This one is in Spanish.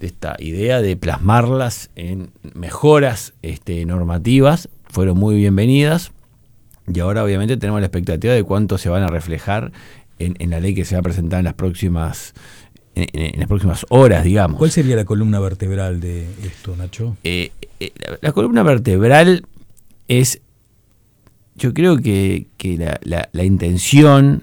esta idea de plasmarlas en mejoras normativas, fueron muy bienvenidas, y ahora obviamente tenemos la expectativa de cuánto se van a reflejar en la ley que se va a presentar en las próximas horas, digamos. ¿Cuál sería la columna vertebral de esto, Nacho? La columna vertebral es, yo creo que la intención